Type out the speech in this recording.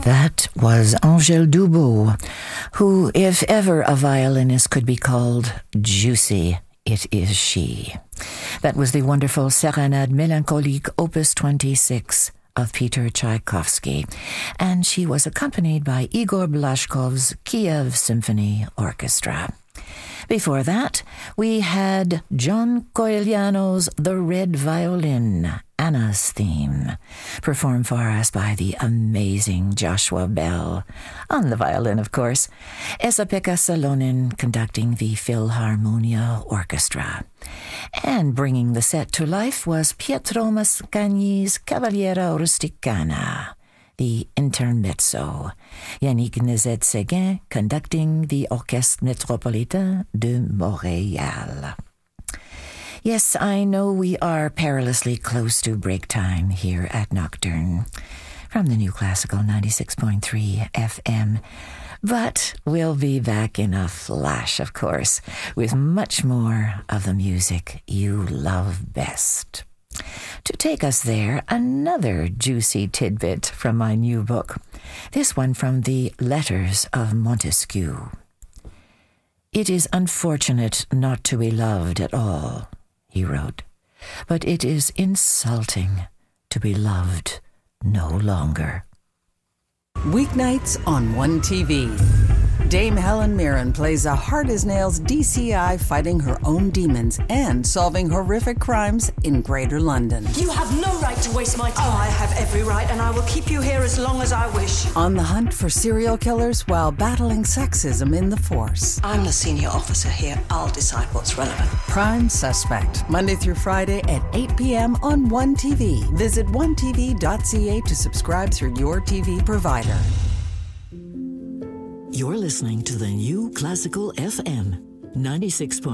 That was Angèle Dubos, who, if ever a violinist could be called juicy, it is she. That was the wonderful Serenade Mélancolique Opus 26 of Peter Tchaikovsky, and she was accompanied by Igor Blashkov's Kiev Symphony Orchestra. Before that, we had John Coiliano's The Red Violin, Anna's theme, performed for us by the amazing Joshua Bell, on the violin, of course, Esa-Pekka Salonen conducting the Philharmonia Orchestra. And bringing the set to life was Pietro Mascagni's Cavaliera Rusticana, the intermezzo, Yannick Nézet-Séguin conducting the Orchestre Métropolitain de Montréal. Yes, I know we are perilously close to break time here at Nocturne from the New Classical 96.3 FM, but we'll be back in a flash, of course, with much more of the music you love best. To take us there, another juicy tidbit from my new book, this one from the Letters of Montesquieu. "It is unfortunate not to be loved at all," he wrote, "but it is insulting to be loved no longer." Weeknights on One TV. Dame Helen Mirren plays a hard-as-nails DCI fighting her own demons and solving horrific crimes in Greater London. You have no right to waste my time. Oh, I have every right, and I will keep you here as long as I wish. On the hunt for serial killers while battling sexism in the force. I'm the senior officer here. I'll decide what's relevant. Prime Suspect, Monday through Friday at 8 p.m. on One TV. Visit onetv.ca to subscribe through your TV provider. You're listening to the New Classical FM 96.